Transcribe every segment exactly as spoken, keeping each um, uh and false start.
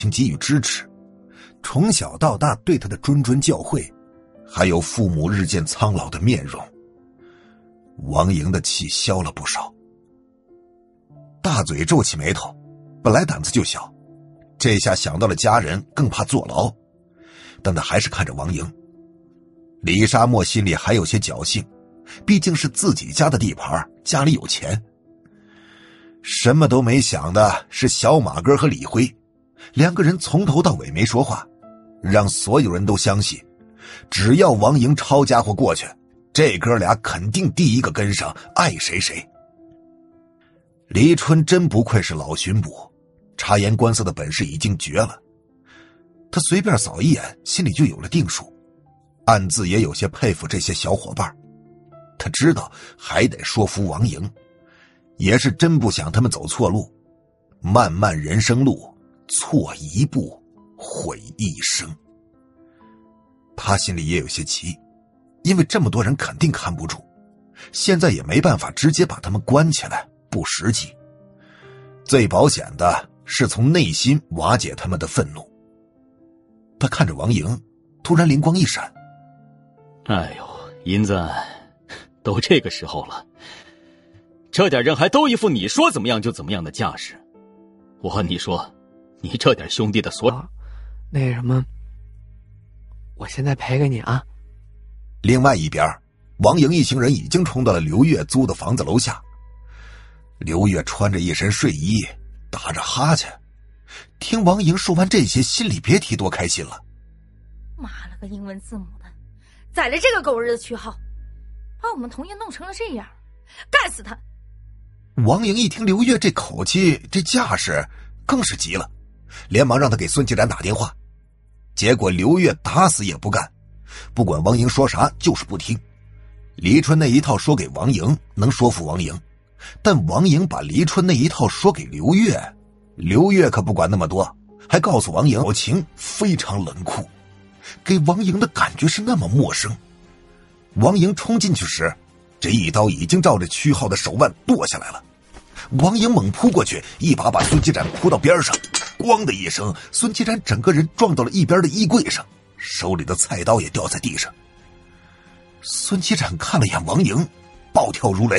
给予支持，从小到大对他的谆谆教诲，还有父母日渐苍老的面容，王莹的气消了不少。大嘴皱起眉头，本来胆子就小，这下想到了家人，更怕坐牢，但他还是看着王莹。李沙漠心里还有些侥幸，毕竟是自己家的地盘，家里有钱。什么都没想的是小马哥和李辉，两个人从头到尾没说话，让所有人都相信，只要王莹抄家伙过去，这哥俩肯定第一个跟上，爱谁谁。黎春真不愧是老巡捕，察言观色的本事已经绝了。他随便扫一眼，心里就有了定数，暗自也有些佩服这些小伙伴。他知道还得说服王莹，也是真不想他们走错路。漫漫人生路，错一步毁一生。他心里也有些急，因为这么多人肯定看不住，现在也没办法直接把他们关起来，不实际。最保险的是从内心瓦解他们的愤怒。他看着王莹，突然灵光一闪， 哎呦，银子，都这个时候了，这点人还都一副你说怎么样就怎么样的架势。我和你说，你这点兄弟的所有、啊、 那什么，我现在赔给你啊。 另外一边，王莹一行人已经冲到了刘月租的房子楼下。刘月穿着一身睡衣，打着哈欠，听王莹说完这些，心里别提多开心了。 妈了个英文字母的，宰了这个狗日的区号，把我们同业弄成了这样，干死他！ 王莹一听刘月这口气这架势，更是急了，连忙让他给孙继展打电话。结果刘月打死也不干，不管王莹说啥就是不听。黎春那一套说给王莹能说服王莹，但王莹把黎春那一套说给刘月，刘月可不管那么多，还告诉王莹表情非常冷酷，给王莹的感觉是那么陌生。王莹冲进去时，这一刀已经照着曲浩的手腕剁下来了。王莹猛扑过去，一把把孙继展扑到边上，咣的一声，孙继展整个人撞到了一边的衣柜上，手里的菜刀也掉在地上。孙继展看了眼王莹，暴跳如雷：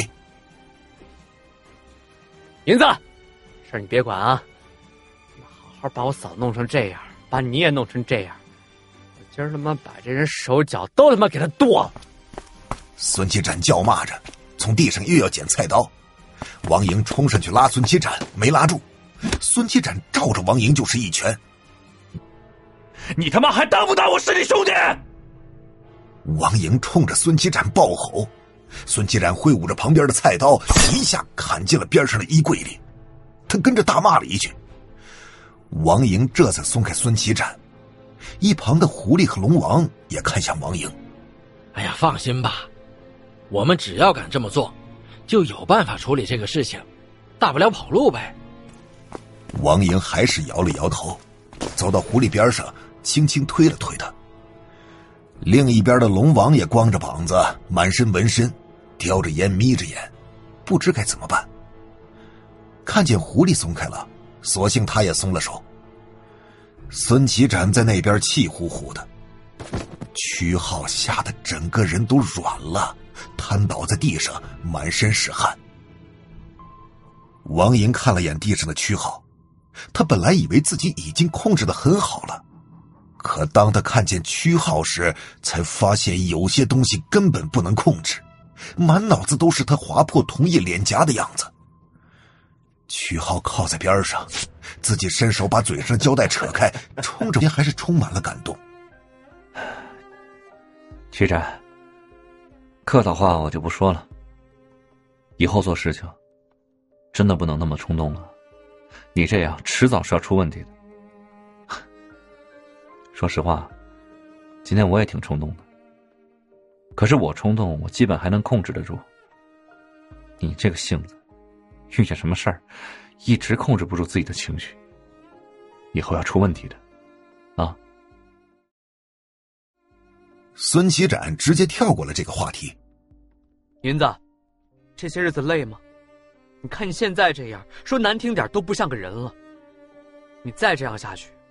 银子，事儿你别管啊，好好把我嫂弄成这样，把你也弄成这样，我今儿他妈把这人手脚都他妈给他剁了！ 孙继展叫骂着，从地上又要捡菜刀。王莹冲上去拉孙继展，没拉住。孙继展照着王莹就是一拳。 你他妈还当不当我是你兄弟？ 王莹冲着孙继展暴吼，孙继展挥舞着旁边的菜刀，一下砍进了边上的衣柜里。他跟着大骂了一句。王莹这才松开孙继展。一旁的狐狸和龙王也看向王莹。 哎呀，放心吧，我们只要敢这么做，就有办法处理这个事情，大不了跑路呗。 王莹还是摇了摇头，走到狐狸边上，轻轻推了推他。另一边的龙王也光着膀子，满身纹身，叼着烟眯着眼，不知该怎么办。看见狐狸松开了，索性他也松了手。孙启展在那边气呼呼的，曲浩吓得整个人都软了，瘫倒在地上，满身是汗。王莹看了眼地上的曲浩，他本来以为自己已经控制得很好了，可当他看见曲浩时，才发现有些东西根本不能控制，满脑子都是他划破同业脸颊的样子。曲浩靠在边上，自己伸手把嘴上的胶带扯开，冲着边还是充满了感动。 曲展，客套话我就不说了，以后做事情真的不能那么冲动了，你这样迟早是要出问题的。说实话，今天我也挺冲动的，可是我冲动我基本还能控制得住，你这个性子遇见什么事儿一直控制不住自己的情绪，以后要出问题的啊。 孙启展直接跳过了这个话题。 银子，这些日子累吗？你看你现在这样，说难听点都不像个人了，你再这样下去